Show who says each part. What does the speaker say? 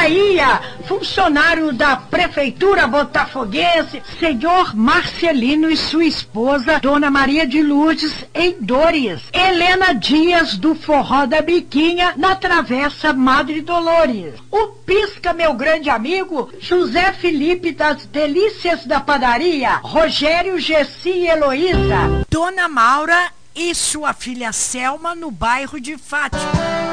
Speaker 1: Bahia, funcionário da Prefeitura Botafoguense, senhor Marcelino e sua esposa, Dona Maria de Lourdes, em Dores. Helena Dias, do Forró da Biquinha, na Travessa Madre Dolores. O Pisca, meu grande amigo, José Felipe das Delícias da Padaria, Rogério, Gessi e Heloísa. Dona Maura e sua filha Selma, no bairro de Fátima.